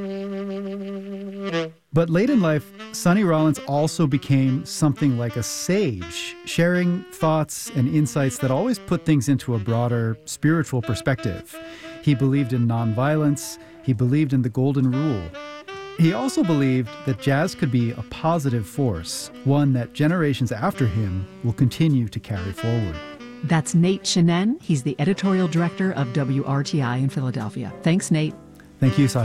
But late in life, Sonny Rollins also became something like a sage, sharing thoughts and insights that always put things into a broader spiritual perspective. He believed in nonviolence. He believed in the golden rule. He also believed that jazz could be a positive force, one that generations after him will continue to carry forward. That's Nate Chinen. He's the editorial director of WRTI in Philadelphia. Thanks, Nate. Thank you, Sasha.